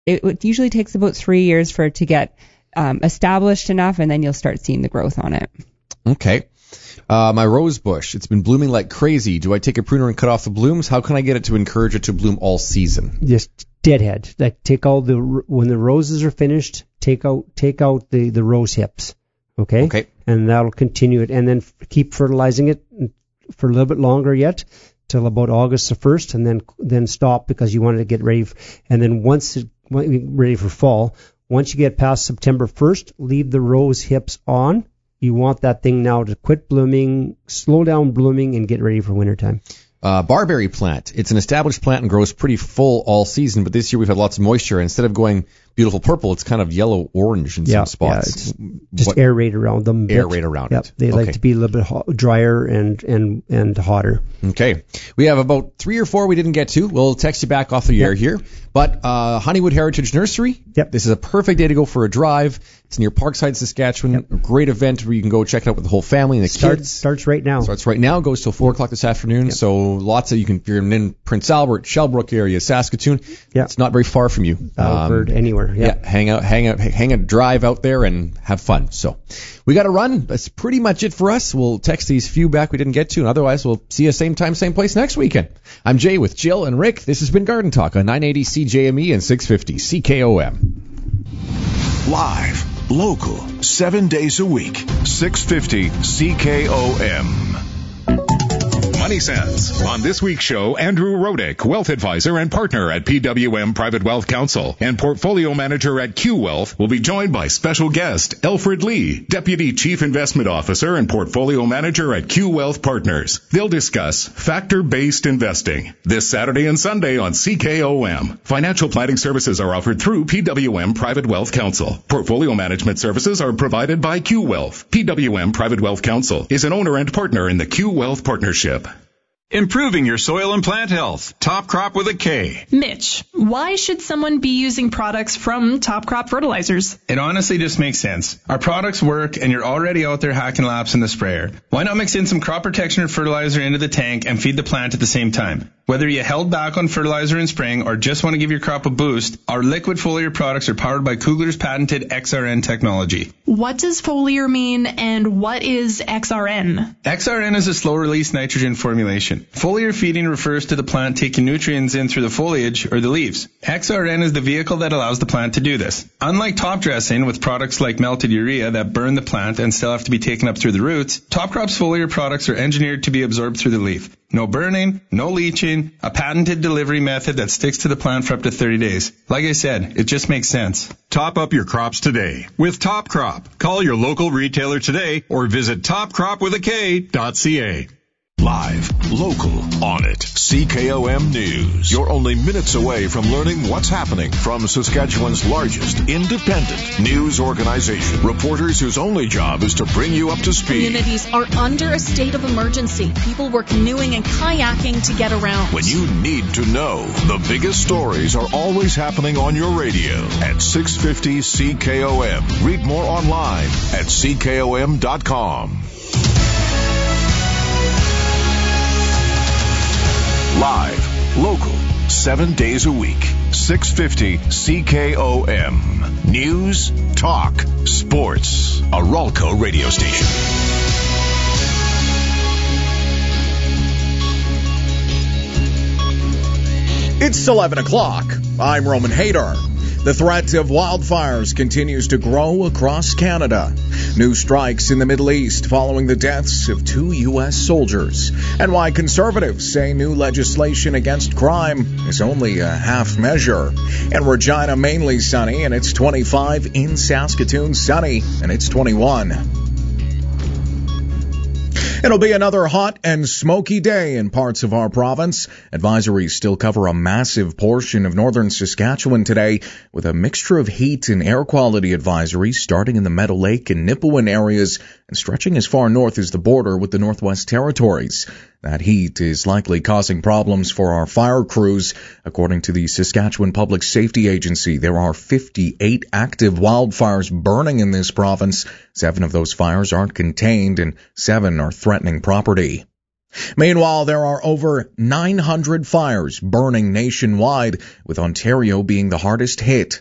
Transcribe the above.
it usually takes about 3 years for it to get established enough, and then you'll start seeing the growth on it. Okay. My rose bush, it's been blooming like crazy. Do I take a pruner and cut off the blooms? How can I get it to encourage it to bloom all season? Just deadhead. Like take all when the roses are finished, take out the rose hips. Okay. Okay. And that'll continue it, and then keep fertilizing it for a little bit longer yet, till about August the 1st, and then stop because you want to get ready. And then once ready for fall, once you get past September 1st, leave the rose hips on. You want that thing now to quit blooming, slow down blooming, and get ready for wintertime. Barberry plant. It's an established plant and grows pretty full all season, but this year we've had lots of moisture. Instead of going beautiful purple, it's kind of yellow-orange in some spots. Yeah, just aerate around them. Aerate around it. They like to be a little bit drier and hotter. Okay. We have about 3 or 4 we didn't get to. We'll text you back off the air here. But Honeywood Heritage Nursery, this is a perfect day to go for a drive. It's near Parkside, Saskatchewan. A great event where you can go check it out with the whole family and the kids. Starts right now. Starts right now. Goes till 4 o'clock this afternoon. So lots of if you're in Prince Albert, Shellbrook area, Saskatoon. It's not very far from you. Anywhere. Hang a drive out there and have fun. So we got to run. That's pretty much it for us. We'll text these few back we didn't get to, and otherwise we'll see you same time, same place next weekend. I'm Jay with Jill and Rick. This has been Garden Talk on 980 CJME and 650 CKOM. Live, local, 7 days a week, 650 CKOM. Money Sense. On this week's show, Andrew Rodick, wealth advisor and partner at PWM Private Wealth Counsel and portfolio manager at Q Wealth, will be joined by special guest Alfred Lee, deputy chief investment officer and portfolio manager at Q Wealth Partners. They'll discuss factor-based investing this Saturday and Sunday on CKOM. Financial planning services are offered through PWM Private Wealth Counsel. Portfolio management services are provided by Q Wealth. PWM Private Wealth Counsel is an owner and partner in the Q Wealth Partnership. Improving your soil and plant health. Top Crop with a K. Mitch, why should someone be using products from Top Crop Fertilizers? It honestly just makes sense. Our products work and you're already out there hacking laps in the sprayer. Why not mix in some crop protection or fertilizer into the tank and feed the plant at the same time? Whether you held back on fertilizer in spring or just want to give your crop a boost, our liquid foliar products are powered by Kugler's patented XRN technology. What does foliar mean and what is XRN? XRN is a slow-release nitrogen formulation. Foliar feeding refers to the plant taking nutrients in through the foliage or the leaves. XRN is the vehicle that allows the plant to do this. Unlike top dressing with products like melted urea that burn the plant and still have to be taken up through the roots, Top Crop's foliar products are engineered to be absorbed through the leaf. No burning, no leaching, a patented delivery method that sticks to the plant for up to 30 days. Like I said, it just makes sense. Top up your crops today with Top Crop. Call your local retailer today or visit topcropwithak.ca. Live, local, on it. CKOM News. You're only minutes away from learning what's happening from Saskatchewan's largest independent news organization. Reporters whose only job is to bring you up to speed. Communities are under a state of emergency. People were canoeing and kayaking to get around. When you need to know, the biggest stories are always happening on your radio at 650 CKOM. Read more online at CKOM.com. Live, local, 7 days a week, 650 CKOM. News, talk, sports. A Ralco radio station. It's 11 o'clock. I'm Roman Hadar. The threat of wildfires continues to grow across Canada. New strikes in the Middle East following the deaths of 2 U.S. soldiers. And why conservatives say new legislation against crime is only a half measure. In Regina, mainly sunny, and it's 25. In Saskatoon, sunny, and it's 21. It'll be another hot and smoky day in parts of our province. Advisories still cover a massive portion of northern Saskatchewan today, with a mixture of heat and air quality advisories starting in the Meadow Lake and Nipawin areas and stretching as far north as the border with the Northwest Territories. That heat is likely causing problems for our fire crews. According to the Saskatchewan Public Safety Agency, there are 58 active wildfires burning in this province. 7 of those fires aren't contained and 7 are threatening property. Meanwhile, there are over 900 fires burning nationwide, with Ontario being the hardest hit.